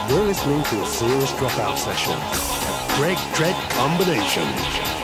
You're listening to a serious dropout session. Greg Dredd Combination.